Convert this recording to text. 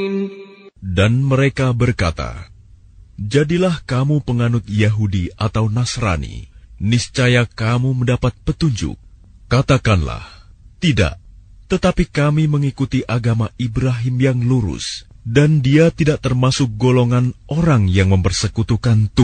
Dan mereka berkata, "Jadilah kamu penganut Yahudi atau Nasrani, niscaya kamu mendapat petunjuk." Katakanlah, "Tidak, tetapi kami mengikuti agama Ibrahim yang lurus, dan dia tidak termasuk golongan orang yang mempersekutukan Tuhan."